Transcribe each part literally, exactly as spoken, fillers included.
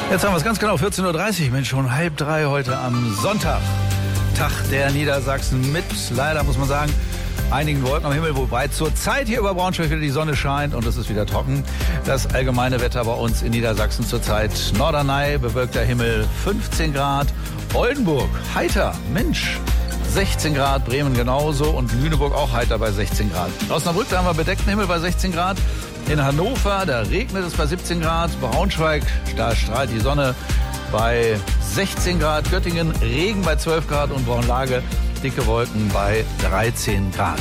Jetzt haben wir es ganz genau, vierzehn Uhr dreißig, Mensch, schon halb drei heute am Sonntag. Tag der Niedersachsen mit, leider muss man sagen, einigen Wolken am Himmel, wobei zur Zeit hier über Braunschweig wieder die Sonne scheint und es ist wieder trocken. Das allgemeine Wetter bei uns in Niedersachsen zurzeit: Norderney, bewölkter Himmel, fünfzehn Grad, Oldenburg, heiter, Mensch, sechzehn Grad, Bremen genauso und Lüneburg auch heiter bei sechzehn Grad. Osnabrück, da haben wir bedeckten Himmel bei sechzehn Grad. In Hannover, da regnet es bei siebzehn Grad. Braunschweig, da strahlt die Sonne bei sechzehn Grad. Göttingen, Regen bei zwölf Grad und Braunlage, dicke Wolken bei dreizehn Grad.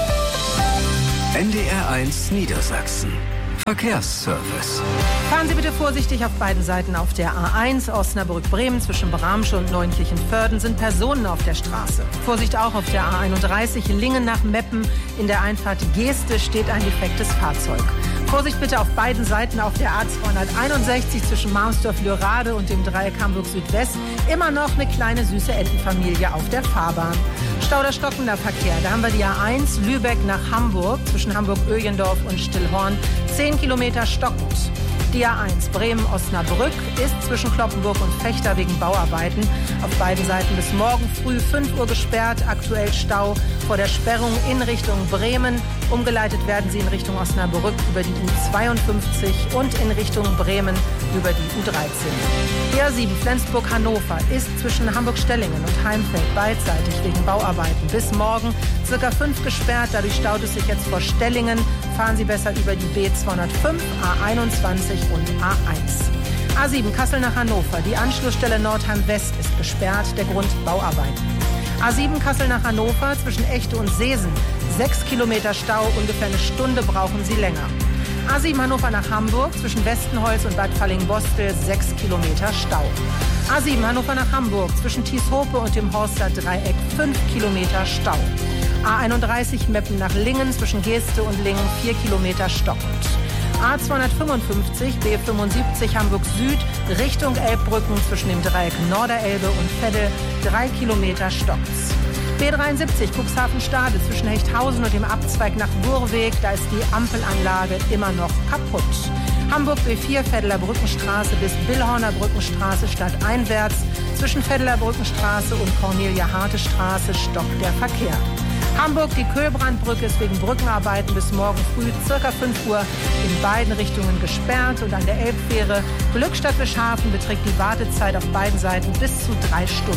N D R eins Niedersachsen. Verkehrsservice. Fahren Sie bitte vorsichtig auf beiden Seiten auf der A eins. Osnabrück-Bremen zwischen Bramsche und Neunkirchen-Vörden sind Personen auf der Straße. Vorsicht auch auf der A einunddreißig Lingen nach Meppen. In der Einfahrt Geeste steht ein defektes Fahrzeug. Vorsicht bitte auf beiden Seiten auf der A zweihunderteinundsechzig zwischen Marmsdorf-Lürrade und dem Dreieck Hamburg-Südwest. Immer noch eine kleine süße Entenfamilie auf der Fahrbahn. Stau oder stockender Verkehr. Da haben wir die A eins Lübeck nach Hamburg zwischen Hamburg-Öjendorf und Stillhorn. zehn Kilometer stockend. Die A eins Bremen-Osnabrück ist zwischen Cloppenburg und Vechta wegen Bauarbeiten auf beiden Seiten bis morgen früh fünf Uhr gesperrt. Aktuell Stau vor der Sperrung in Richtung Bremen. Umgeleitet werden Sie in Richtung Osnabrück über die U zweiundfünfzig und in Richtung Bremen über die U dreizehn. Die A sieben Flensburg-Hannover ist zwischen Hamburg-Stellingen und Heimfeld beidseitig wegen Bauarbeiten bis morgen circa fünf gesperrt. Dadurch staut es sich jetzt vor Stellingen. Fahren Sie besser über die B zweihundertfünf, A einundzwanzig und A eins. A sieben Kassel nach Hannover. Die Anschlussstelle Nordheim West ist gesperrt. Der Grund Bauarbeiten. A sieben Kassel nach Hannover zwischen Echte und Seesen. Sechs Kilometer Stau, ungefähr eine Stunde brauchen Sie länger. A sieben Hannover nach Hamburg zwischen Westenholz und Bad Falling-Bostel. Sechs Kilometer Stau. A sieben Hannover nach Hamburg zwischen Thieshope und dem Horster Dreieck. Fünf Kilometer Stau. A einunddreißig Meppen nach Lingen zwischen Geeste und Lingen. Vier Kilometer stockend. A zweihundertfünfundfünfzig B fünfundsiebzig Hamburg Süd Richtung Elbbrücken zwischen dem Dreieck Norderelbe und Veddel. Drei Kilometer stockt's. B dreiundsiebzig Cuxhaven-Stade zwischen Hechthausen und dem Abzweig nach Burweg. Da ist die Ampelanlage immer noch kaputt. Hamburg B vier Veddeler Brückenstraße bis Billhorner Brückenstraße stadteinwärts. Zwischen Veddeler Brückenstraße und Cornelia-Harte-Straße stockt der Verkehr. Hamburg, die Köhlbrandbrücke ist wegen Brückenarbeiten bis morgen früh circa fünf Uhr in beiden Richtungen gesperrt. Und an der Elbfähre Glückstadt-Wischhafen beträgt die Wartezeit auf beiden Seiten bis zu drei Stunden.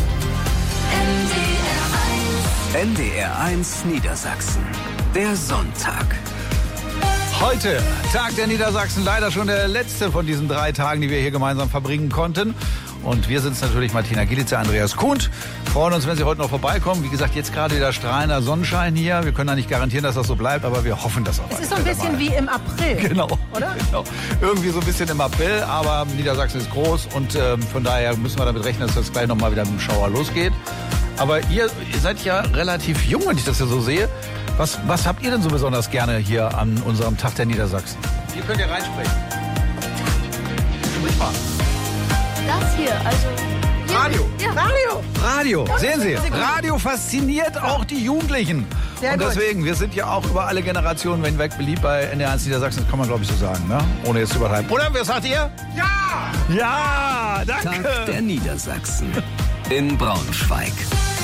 N D R eins Niedersachsen. Der Sonntag. Heute, Tag der Niedersachsen, leider schon der letzte von diesen drei Tagen, die wir hier gemeinsam verbringen konnten. Und wir sind es natürlich, Martina Gielitzer, Andreas Kuhn. Freuen uns, wenn Sie heute noch vorbeikommen. Wie gesagt, jetzt gerade wieder strahlender Sonnenschein hier. Wir können da nicht garantieren, dass das so bleibt, aber wir hoffen das auch. Es ist so ein bisschen mal wie im April. Genau, oder? Genau. Irgendwie so ein bisschen im April, aber Niedersachsen ist groß und ähm, von daher müssen wir damit rechnen, dass das gleich nochmal wieder mit dem Schauer losgeht. Aber ihr, ihr seid ja relativ jung, wenn ich das ja so sehe. Was, was habt ihr denn so besonders gerne hier an unserem Tag der Niedersachsen? Hier könnt ihr reinsprechen. Sprich mal. Das hier, also... Hier, Radio. Ja. Radio. Radio, sehen Sie, Radio fasziniert auch die Jugendlichen. Sehr und gut. deswegen, wir sind ja auch über alle Generationen hinweg beliebt bei N D R eins Niedersachsen, das kann man glaube ich so sagen, ne? Ohne jetzt zu übertreiben. Oder, was sagt ihr? Ja! Ja, danke! Tag der Niedersachsen. In Braunschweig.